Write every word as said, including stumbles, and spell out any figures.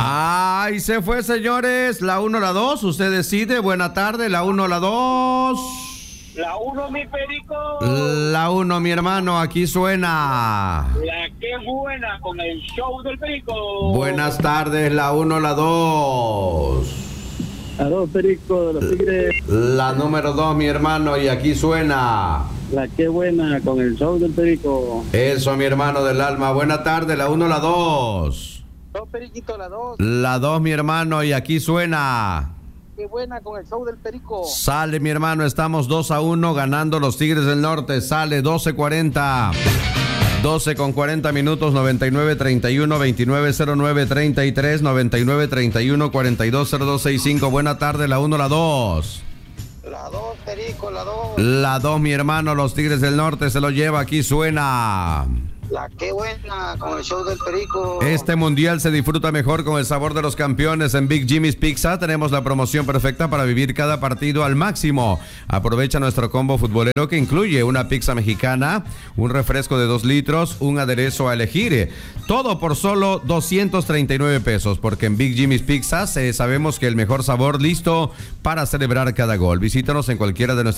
Ay, se fue, señores. La uno, la dos. Usted decide. Buena tarde. La uno, la dos. La uno, mi perico. La uno, mi hermano. Aquí suena. La que buena con el show del perico. Buenas tardes. La uno, la dos. La dos, perico, de los Tigres. La número dos, mi hermano. Y aquí suena. La que buena con el show del perico. Eso, mi hermano del alma. Buena tarde. La uno, la dos. Dos, periquito, la dos. La dos, mi hermano. Y aquí suena. Qué buena con el show del perico. Sale, mi hermano, estamos dos a uno ganando los Tigres del Norte. Sale doce cuarenta. doce con cuarenta minutos, noventa y nueve treinta y uno, veintinueve cero nueve treinta y tres, noventa y nueve treinta y uno, cuarenta y dos cero dos sesenta y cinco. Buena tarde, la uno, la dos. La dos, perico, la dos. La dos, mi hermano, los Tigres del Norte se lo lleva. Aquí suena. La que buena con el show del perico. Este mundial se disfruta mejor con el sabor de los campeones. En Big Jimmy's Pizza tenemos la promoción perfecta para vivir cada partido al máximo. Aprovecha nuestro combo futbolero que incluye una pizza mexicana, un refresco de dos litros, un aderezo a elegir. Todo por solo doscientos treinta y nueve pesos, porque en Big Jimmy's Pizza eh, sabemos que el mejor sabor listo para celebrar cada gol. Visítanos en cualquiera de nuestras